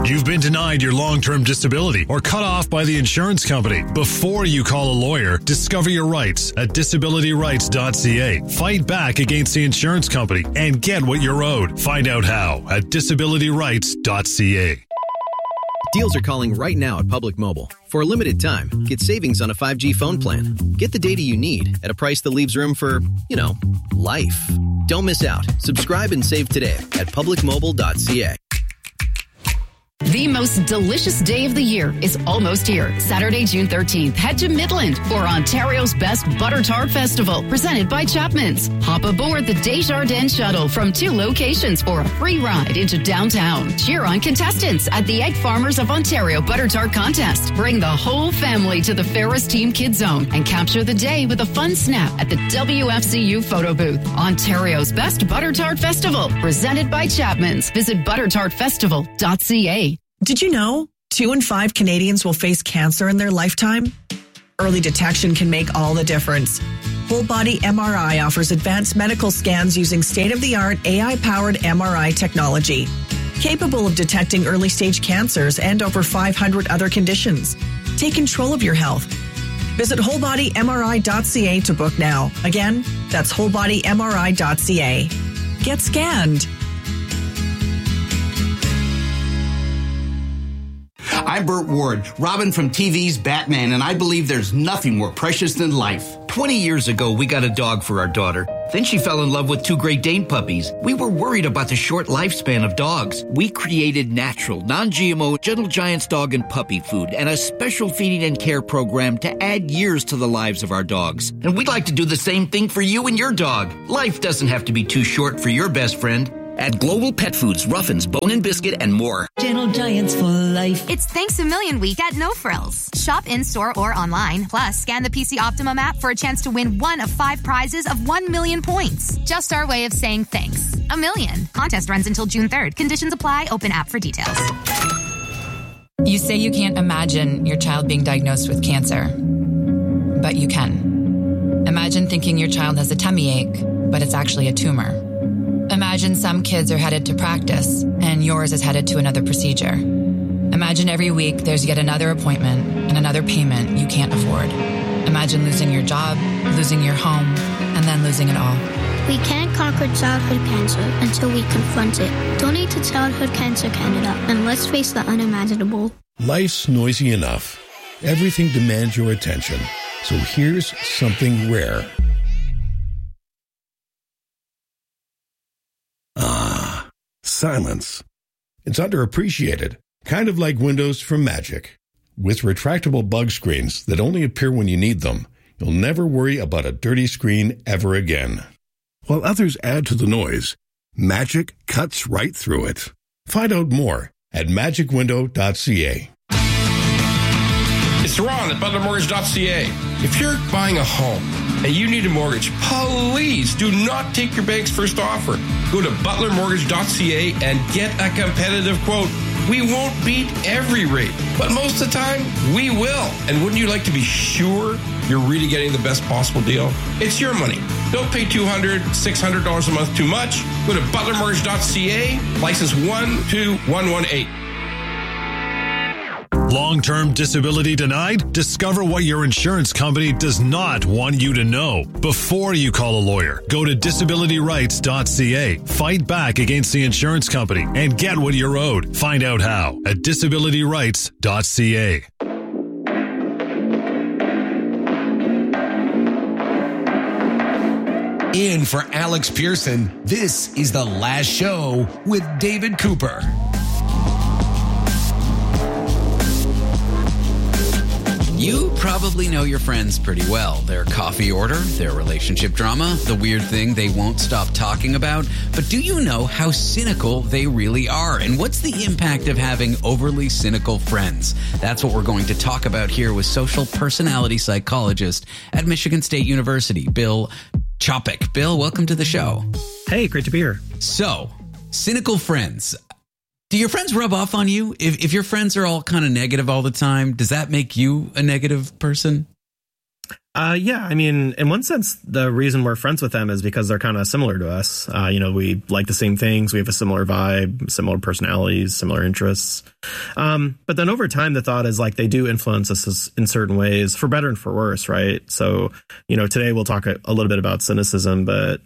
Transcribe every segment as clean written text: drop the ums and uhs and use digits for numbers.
You've been denied your long-term disability or cut off by the insurance company. Before you call a lawyer, discover your rights at disabilityrights.ca. Fight back against the insurance company and get what you're owed. Find out how at disabilityrights.ca. Deals are calling right now at Public Mobile. For a limited time, get savings on a 5G phone plan. Get the data you need at a price that leaves room for, life. Don't miss out. Subscribe and save today at publicmobile.ca. The most delicious day of the year is almost here. Saturday, June 13th, head to Midland for Ontario's best butter tart festival, presented by Chapman's. Hop aboard the Desjardins shuttle from 2 locations for a free ride into downtown. Cheer on contestants at the Egg Farmers of Ontario Butter Tart Contest. Bring the whole family to the Ferris Team Kids Zone and capture the day with a fun snap at the WFCU photo booth. Ontario's best butter tart festival, presented by Chapman's. Visit buttertartfestival.ca. Did you know 2 in 5 Canadians will face cancer in their lifetime? Early detection can make all the difference. Whole Body MRI offers advanced medical scans using state-of-the-art AI-powered MRI technology, capable of detecting early-stage cancers and over 500 other conditions. Take control of your health. Visit wholebodymri.ca to book now. Again, that's wholebodymri.ca. Get scanned. I'm Burt Ward, Robin from TV's Batman, and I believe there's nothing more precious than life. 20 years ago, we got a dog for our daughter. Then she fell in love with 2 Great Dane puppies. We were worried about the short lifespan of dogs. We created natural, non-GMO Gentle Giants dog and puppy food and a special feeding and care program to add years to the lives of our dogs. And we'd like to do the same thing for you and your dog. Life doesn't have to be too short for your best friend. At Global Pet Foods, Ruffins, Bone and Biscuit, and more. Gentle Giants for life. It's Thanks a Million Week at No Frills. Shop in-store or online. Plus, scan the PC Optimum app for a chance to win 1 of 5 prizes of 1 million points. Just our way of saying thanks. A million. Contest runs until June 3rd. Conditions apply. Open app for details. You say you can't imagine your child being diagnosed with cancer, but you can. Imagine thinking your child has a tummy ache, but it's actually a tumor. Imagine some kids are headed to practice and yours is headed to another procedure. Imagine every week there's yet another appointment and another payment you can't afford. Imagine losing your job, losing your home, and then losing it all. We can't conquer childhood cancer until we confront it. Donate to Childhood Cancer Canada and let's face the unimaginable. Life's noisy enough. Everything demands your attention. So here's something rare. Silence. It's underappreciated, kind of like Windows from Magic. With retractable bug screens that only appear when you need them, you'll never worry about a dirty screen ever again. While others add to the noise, Magic cuts right through it. Find out more at magicwindow.ca. It's Ron at butlermortgage.ca. If you're buying a home and you need a mortgage, please do not take your bank's first offer. Go to butlermortgage.ca and get a competitive quote. We won't beat every rate, but most of the time, we will. And wouldn't you like to be sure you're really getting the best possible deal? It's your money. Don't pay $200, $600 a month too much. Go to butlermortgage.ca, license 12118. Long-term disability denied? Discover what your insurance company does not want you to know. Before you call a lawyer, go to disabilityrights.ca. Fight back against the insurance company and get what you're owed. Find out how at disabilityrights.ca. In for Alex Pearson, this is The Last Show with David Cooper. You probably know your friends pretty well. Their coffee order, their relationship drama, the weird thing they won't stop talking about. But do you know how cynical they really are? And what's the impact of having overly cynical friends? That's what we're going to talk about here with social personality psychologist at Michigan State University, Bill Chopik. Bill, welcome to the show. Hey, great to be here. So, cynical friends. Do your friends rub off on you? If your friends are all kind of negative all the time, does that make you a negative person? Yeah, I mean, in one sense, the reason we're friends with them is because they're kind of similar to us. We like the same things. We have a similar vibe, similar personalities, similar interests. But then over time, the thought is like they do influence us in certain ways, for better and for worse, right? So, today we'll talk a little bit about cynicism, but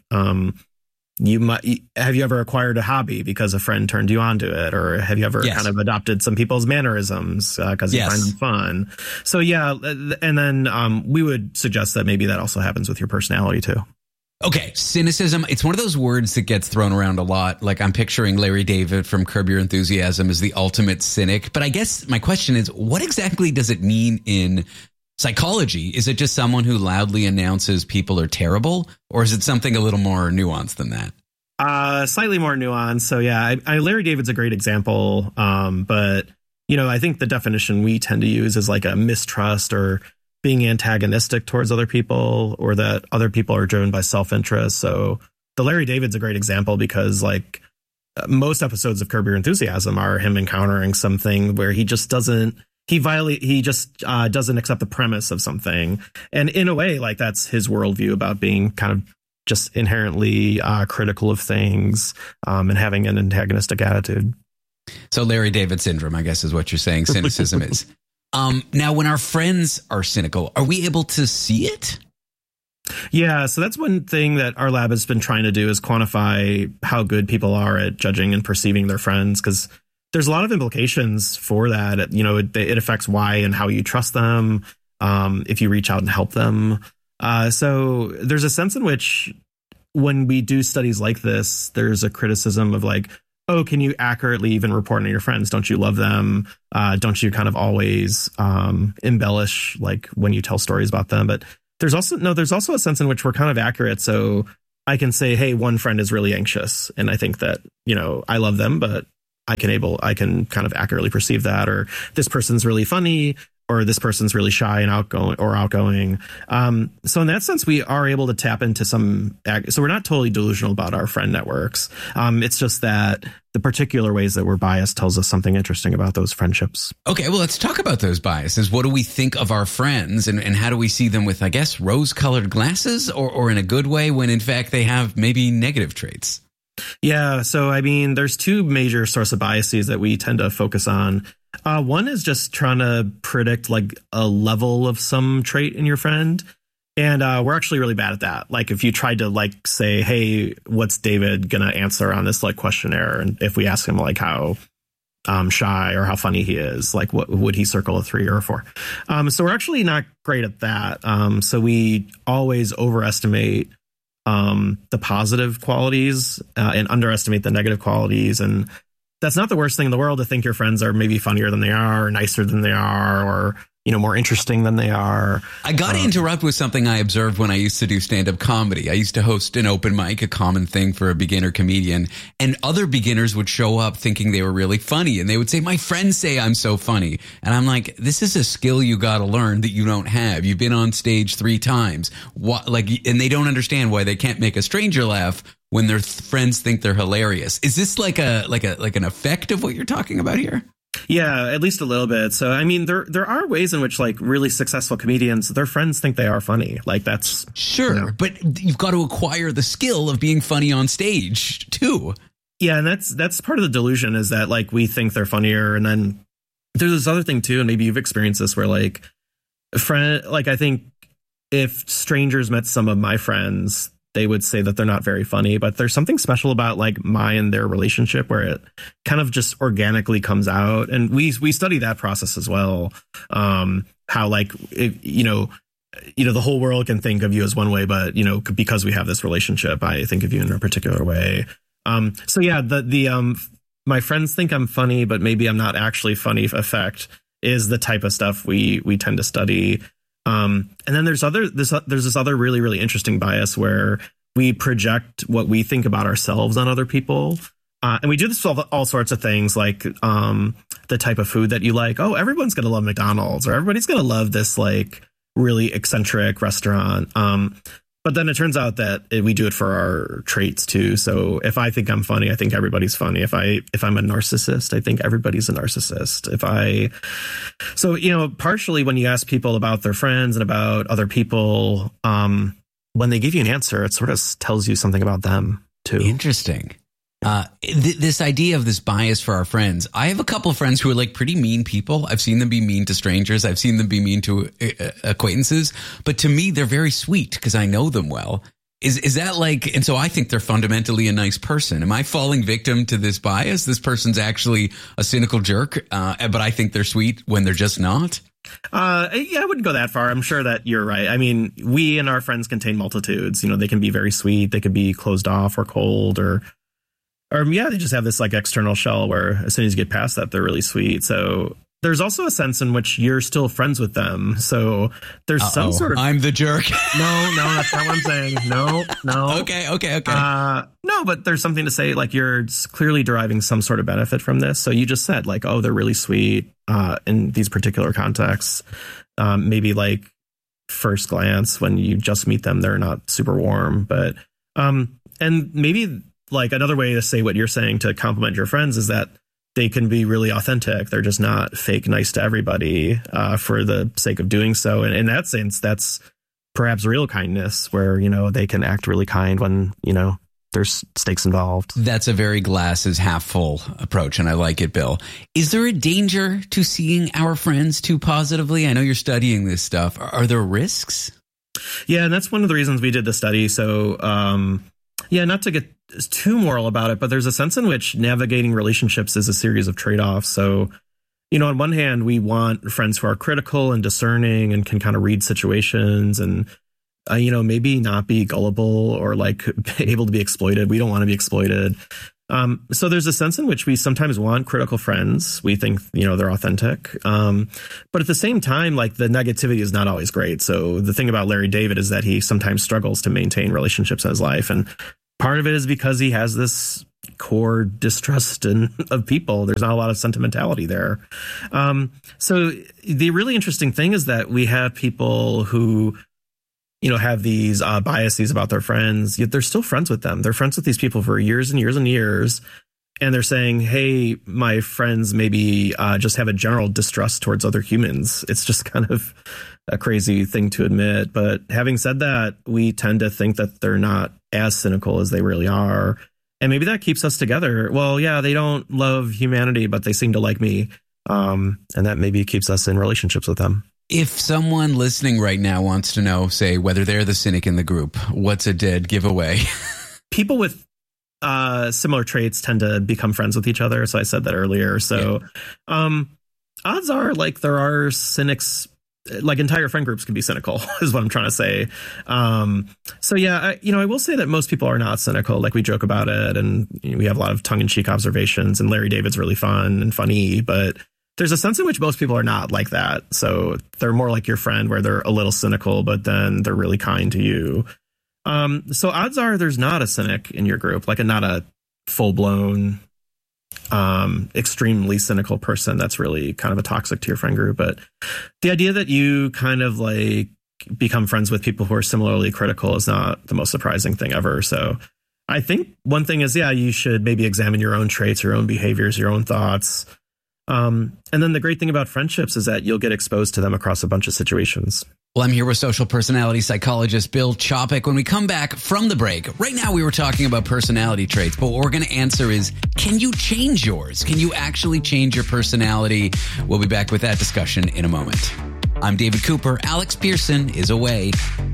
have you ever acquired a hobby because a friend turned you on to it? Or have you ever kind of adopted some people's mannerisms because you find them fun? So, yeah. And then we would suggest that maybe that also happens with your personality, too. Okay, cynicism. It's one of those words that gets thrown around a lot. Like I'm picturing Larry David from Curb Your Enthusiasm as the ultimate cynic. But I guess my question is, what exactly does it mean in psychology? Is it just someone who loudly announces people are terrible, or is it something a little more nuanced than that? Slightly more nuanced. So yeah, Larry David's a great example. But I think the definition we tend to use is like a mistrust or being antagonistic towards other people, or that other people are driven by self-interest. So the Larry David's a great example because like most episodes of Curb Your Enthusiasm are him encountering something where he just doesn't accept the premise of something. And in a way, like that's his worldview about being kind of just inherently critical of things and having an antagonistic attitude. So Larry David syndrome, I guess, is what you're saying cynicism is. Now, when our friends are cynical, are we able to see it? Yeah, so that's one thing that our lab has been trying to do is quantify how good people are at judging and perceiving their friends, because there's a lot of implications for that. It affects why and how you trust them, if you reach out and help them. So there's a sense in which when we do studies like this, there's a criticism of like, oh, can you accurately even report on your friends? Don't you love them? Don't you kind of always embellish like when you tell stories about them? But there's also a sense in which we're kind of accurate. So I can say, hey, one friend is really anxious, and I think that, I love them, but I can kind of accurately perceive that, or this person's really funny, or this person's really shy and outgoing. So in that sense, we are able to tap into so we're not totally delusional about our friend networks. It's just that the particular ways that we're biased tells us something interesting about those friendships. Okay, well, let's talk about those biases. What do we think of our friends, and how do we see them with, I guess, rose-colored glasses, or in a good way when in fact they have maybe negative traits? Yeah, so I mean, there's two major sources of biases that we tend to focus on. One is just trying to predict like a level of some trait in your friend. And we're actually really bad at that. Like if you tried to like say, hey, what's David going to answer on this like questionnaire? And if we ask him like how shy or how funny he is, like what would he circle a 3 or a 4? So we're actually not great at that. So we always overestimate the positive qualities and underestimate the negative qualities. And that's not the worst thing in the world to think your friends are maybe funnier than they are, or nicer than they are, or more interesting than they are. I got to interrupt with something I observed when I used to do stand-up comedy. I used to host an open mic, a common thing for a beginner comedian, and other beginners would show up thinking they were really funny, and they would say, my friends say I'm so funny. And I'm like, this is a skill you got to learn that you don't have. You've been on stage 3 times. And they don't understand why they can't make a stranger laugh when their friends think they're hilarious. Is this like an effect of what you're talking about here? Yeah, at least a little bit. So, I mean, there are ways in which like really successful comedians, their friends think they are funny. Like that's sure, but you've got to acquire the skill of being funny on stage too. Yeah, and that's part of the delusion is that like we think they're funnier, and then there's this other thing too, and maybe you've experienced this where like I think if strangers met some of my friends, they would say that they're not very funny, but there's something special about like my and their relationship where it kind of just organically comes out. And we study that process as well. How like, the whole world can think of you as one way, but, because we have this relationship, I think of you in a particular way. So yeah, my friends think I'm funny, but maybe I'm not actually funny effect is the type of stuff we tend to study. And then there's this other really, really interesting bias where we project what we think about ourselves on other people. And we do this with all sorts of things like the type of food that you like. Oh, everyone's going to love McDonald's, or everybody's going to love this like really eccentric restaurant. But then it turns out that we do it for our traits too. So if I think I'm funny, I think everybody's funny. If I'm a narcissist, I think everybody's a narcissist. Partially when you ask people about their friends and about other people, when they give you an answer, it sort of tells you something about them too. Interesting. This idea of this bias for our friends. I have a couple of friends who are like pretty mean people. I've seen them be mean to strangers. I've seen them be mean to acquaintances. But to me, they're very sweet because I know them well. Is that like, and so I think they're fundamentally a nice person. Am I falling victim to this bias? This person's actually a cynical jerk, but I think they're sweet when they're just not? I wouldn't go that far. I'm sure that you're right. I mean, we and our friends contain multitudes. They can be very sweet. They could be closed off or cold or they just have this like external shell where as soon as you get past that, they're really sweet. So there's also a sense in which you're still friends with them. So there's some sort of... I'm the jerk. No, that's not what I'm saying. No. Okay. No, but there's something to say, like you're clearly deriving some sort of benefit from this. So you just said like, oh, they're really sweet in these particular contexts. Maybe like first glance when you just meet them, they're not super warm. But and maybe... like another way to say what you're saying to compliment your friends is that they can be really authentic. They're just not fake nice to everybody for the sake of doing so. And in that sense, that's perhaps real kindness where, they can act really kind when, there's stakes involved. That's a very glass is half full approach. And I like it, Bill. Is there a danger to seeing our friends too positively? I know you're studying this stuff. Are there risks? Yeah, and that's one of the reasons we did the study. So, not to get too moral about it, but there's a sense in which navigating relationships is a series of trade-offs. So, on one hand, we want friends who are critical and discerning and can kind of read situations and, maybe not be gullible or like able to be exploited. We don't want to be exploited. So there's a sense in which we sometimes want critical friends. We think, they're authentic. But at the same time, like the negativity is not always great. So the thing about Larry David is that he sometimes struggles to maintain relationships in his life. And part of it is because he has this core distrust of people. There's not a lot of sentimentality there. So the really interesting thing is that we have people who, have these biases about their friends, yet they're still friends with them. They're friends with these people for years and years and years. And they're saying, hey, my friends maybe just have a general distrust towards other humans. It's just kind of a crazy thing to admit. But having said that, we tend to think that they're not as cynical as they really are. And maybe that keeps us together. Well, yeah, they don't love humanity, but they seem to like me. And that maybe keeps us in relationships with them. If someone listening right now wants to know, say, whether they're the cynic in the group, what's a dead giveaway? People with similar traits tend to become friends with each other. So I said that earlier. So odds are like there are cynics, like entire friend groups can be cynical is what I'm trying to say. I will say that most people are not cynical. Like we joke about it and we have a lot of tongue in cheek observations and Larry David's really fun and funny, but there's a sense in which most people are not like that. So they're more like your friend where they're a little cynical, but then they're really kind to you. So odds are there's not a cynic in your group, like not a full blown, extremely cynical person that's really kind of a toxic to your friend group. But the idea that you kind of like become friends with people who are similarly critical is not the most surprising thing ever. So I think one thing is, you should maybe examine your own traits, your own behaviors, your own thoughts. And then the great thing about friendships is that you'll get exposed to them across a bunch of situations. Well, I'm here with social personality psychologist Bill Chopik. When we come back from the break, right now we were talking about personality traits, but what we're going to answer is, can you change yours? Can you actually change your personality? We'll be back with that discussion in a moment. I'm David Cooper. Alex Pearson is away.